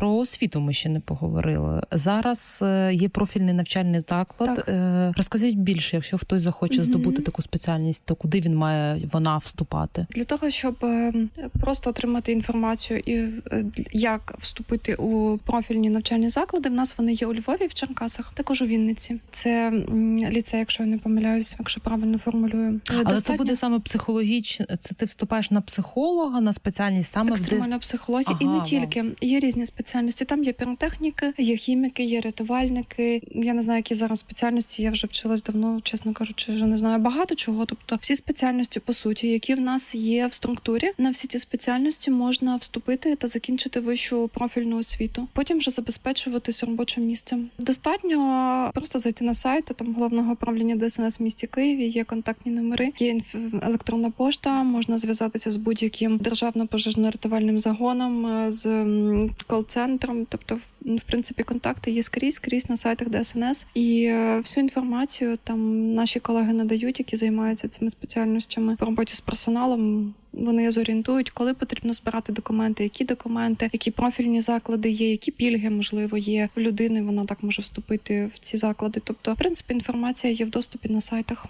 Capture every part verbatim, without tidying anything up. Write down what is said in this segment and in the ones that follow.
Про освіту ми ще не поговорили. Зараз є профільний навчальний заклад. Так. Розкажіть більше, якщо хтось захоче mm-hmm. здобути таку спеціальність, то куди він має, вона вступати? Для того, щоб просто отримати інформацію і як вступити у профільні навчальні заклади, в нас вони є у Львові, в Черкасах, також у Вінниці. Це ліцей, якщо я не помиляюсь, якщо правильно формулюю. Але Достатньо... це буде саме психологічно, це ти вступаєш на психолога, на спеціальність саме екстремальна в... психологія, ага, і не тільки. Вау. Є різні спеціальності. Там є піротехніки, є хіміки, є рятувальники. Я не знаю, які зараз спеціальності, я вже вчилась давно, чесно кажучи, вже не знаю багато чого. Тобто всі спеціальності, по суті, які в нас є в структурі, на всі ці спеціальності можна вступити та закінчити вищу профільну освіту. Потім вже забезпечуватися робочим місцем. Достатньо просто зайти на сайт, там головного управління Де Ес Ен Ес в місті Києві, є контактні номери, є електронна пошта, можна зв'язатися з будь-яким державно-пожежно-рятувальним загоном, з кол-центром, тобто в принципі, контакти є скрізь, скрізь на сайтах Де Ес Ен Ес. І всю інформацію там наші колеги надають, які займаються цими спеціальностями по роботі з персоналом. Вони зорієнтують, коли потрібно збирати документи, які документи, які профільні заклади є, які пільги, можливо, є у людини, вона так може вступити в ці заклади. Тобто, в принципі, інформація є в доступі на сайтах.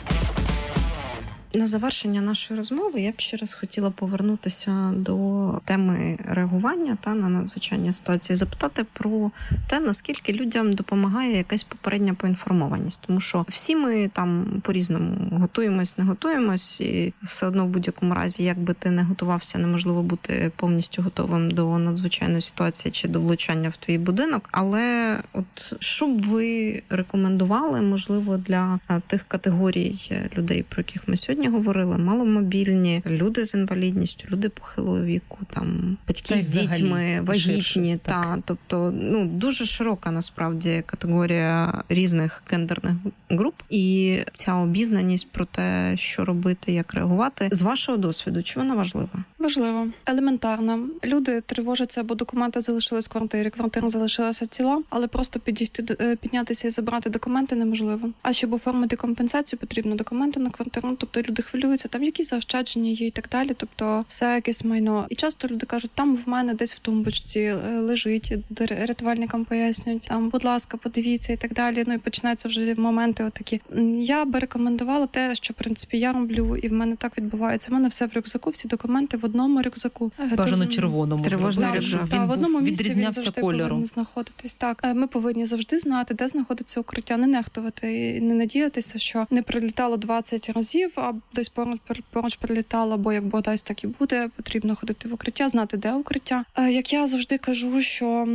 На завершення нашої розмови я б ще раз хотіла повернутися до теми реагування та на надзвичайні ситуації, запитати про те, наскільки людям допомагає якась попередня поінформованість. Тому що всі ми там по-різному готуємось, не готуємось, і все одно в будь-якому разі, як би ти не готувався, неможливо бути повністю готовим до надзвичайної ситуації чи до влучання в твій будинок. Але от що б ви рекомендували, можливо, для тих категорій людей, про яких ми сьогодні говорили, маломобільні, люди з інвалідністю, люди похилого віку, там батьки з дітьми, вагітні, ширше, та тобто, ну дуже широка насправді категорія різних гендерних груп, і ця обізнаність про те, що робити, як реагувати, з вашого досвіду, чи вона важлива? Важливо, елементарно. Люди тривожаться, бо документи залишились в квартирі, квартира залишилася ціла, але просто підійти, піднятися і забрати документи неможливо. А щоб оформити компенсацію, потрібно документи на квартиру, тобто люди хвилюються, там якісь заощадження є і так далі, тобто все якесь майно. І часто люди кажуть, там в мене десь в тумбочці лежить, рятувальникам пояснюють, там, будь ласка, подивіться і так далі. Ну і починаються вже моменти отакі. Я би рекомендувала те, що, в принципі, я роблю, і в мене так відбувається. У мене все в рюкзаку, всі документи в одному рюкзаку. Бажано червоному. Тривожний рюкзак. Він в одному місці відрізнявся він кольором. Знаходитись. Так, ми повинні завжди знати, де знаходиться укриття, не нехтувати і не надіятися, що не прилітало двадцять разів, а десь поруч, поруч прилітало, бо як Бог дасть, так і буде. Потрібно ходити в укриття, знати, де укриття. Як я завжди кажу, що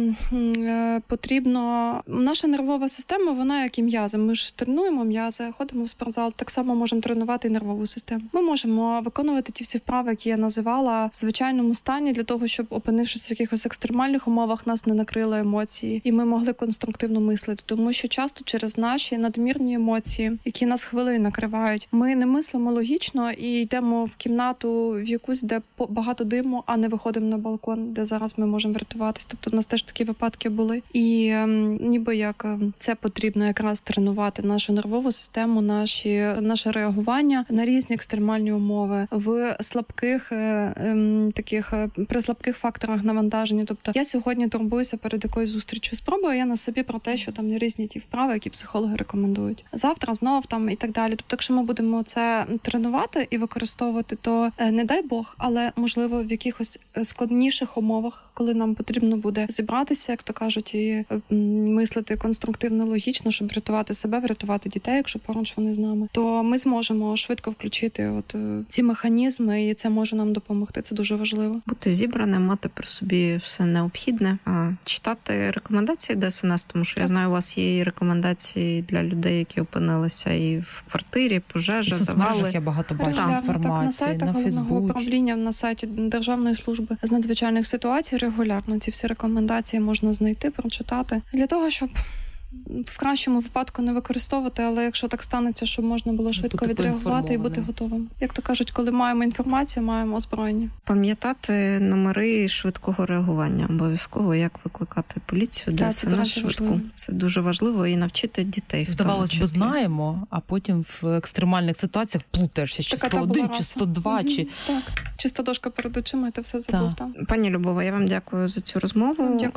потрібно... Наша нервова система, вона як і м'язи. Ми ж тренуємо м'язи, ходимо в спортзал, так само можемо тренувати і нервову систему. Ми можемо виконувати ті всі вправи, які я називала, в звичайному стані, для того, щоб, опинившись в якихось екстремальних умовах, нас не накрили емоції, і ми могли конструктивно мислити. Тому що часто через наші надмірні емоції, які нас хвилею накривають, ми не мислимо логічно і йдемо в кімнату в якусь, де багато диму, а не виходимо на балкон, де зараз ми можемо врятуватись. Тобто у нас теж такі випадки були. І е, ніби як це потрібно якраз тренувати нашу нервову систему, наші, наше реагування на різні екстремальні умови в слабких е, е, таких е, при слабких факторах навантаження. Тобто я сьогодні турбуюся перед якоюсь зустрічю. Спробую я на собі про те, що там різні ті вправи, які психологи рекомендують. Завтра знов там і так далі. Тобто, якщо ми будемо це тренувати і використовувати, то не дай Бог, але можливо в якихось складніших умовах, коли нам потрібно буде зібратися, як то кажуть, і мислити конструктивно, логічно, щоб врятувати себе, врятувати дітей, якщо поруч вони з нами, то ми зможемо швидко включити от ці механізми, і це може нам допомогти. Це дуже важливо. Бути зібраним, мати при собі все необхідне, а читати рекомендації Де Ес Ен Ес, тому що так. Я знаю, у вас є і рекомендації для людей, які опинилися і в квартирі, пожежа, завали. Я багато бачу інформації, так, на сайтах на Фейсбуці. Управління, на сайті Державної служби з надзвичайних ситуацій регулярно ці всі рекомендації можна знайти, прочитати. Для того, щоб в кращому випадку не використовувати, але якщо так станеться, щоб можна було швидко відреагувати і бути готовим. Як то кажуть, коли маємо інформацію, маємо озброєння. Пам'ятати номери швидкого реагування обов'язково, як викликати поліцію, Де Ес Ен Ес швидку. Це дуже важливо і навчити дітей. Здавалось би, знаємо, а потім в екстремальних ситуаціях плутаєшся, чи сто один, чи сто два, чи... Так, чиста дошка перед очима, і ти все забув там. Пані Любова, я вам дякую за цю розмову. Дякую.